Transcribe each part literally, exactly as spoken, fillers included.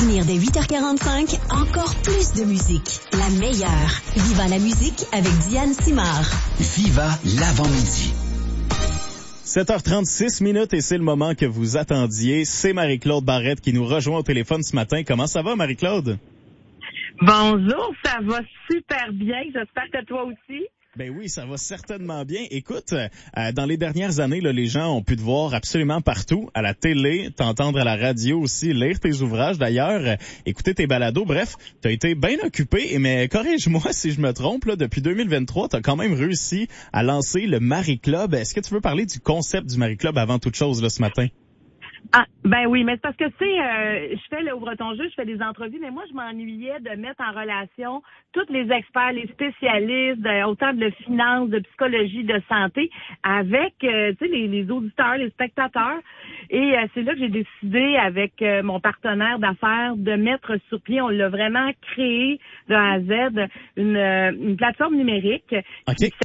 venir dès huit heures quarante-cinq, encore plus de musique. La meilleure. Viva la musique avec Diane Simard. Viva l'avant-midi. sept heures trente-six minutes et c'est le moment que vous attendiez. C'est Marie-Claude Barrette qui nous rejoint au téléphone ce matin. Comment ça va, Marie-Claude? Bonjour, ça va super bien. J'espère que toi aussi. Ben oui, ça va certainement bien. Écoute, euh, dans les dernières années, là, les gens ont pu te voir absolument partout, à la télé, t'entendre à la radio aussi, lire tes ouvrages d'ailleurs, euh, écouter tes balados. Bref, t'as été bien occupé, mais corrige-moi si je me trompe, là, depuis deux mille vingt-trois, t'as quand même réussi à lancer le Marie Club. Est-ce que tu veux parler du concept du Marie Club avant toute chose là ce matin? Ah, ben oui, mais c'est parce que, tu sais, euh, je fais le Ouvre-ton-jeu, je fais des entrevues, mais moi, je m'ennuyais de mettre en relation tous les experts, les spécialistes, de, autant de finance, de psychologie, de santé, avec, euh, tu sais, les, les auditeurs, les spectateurs. Et euh, c'est là que j'ai décidé, avec euh, mon partenaire d'affaires, de mettre sur pied, on l'a vraiment créé de A à Z, une, euh, une plateforme numérique. OK. Qui...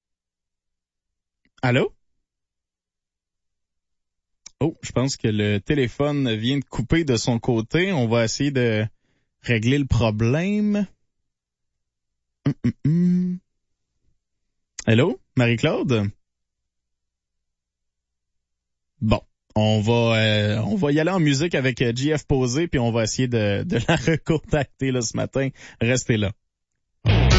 Allô? Oh, je pense que le téléphone vient de couper de son côté. On va essayer de régler le problème. Hum, hum, hum. Allô, Marie-Claude? Bon, on va euh, on va y aller en musique avec J F Posé, puis on va essayer de, de la recontacter là ce matin. Restez là.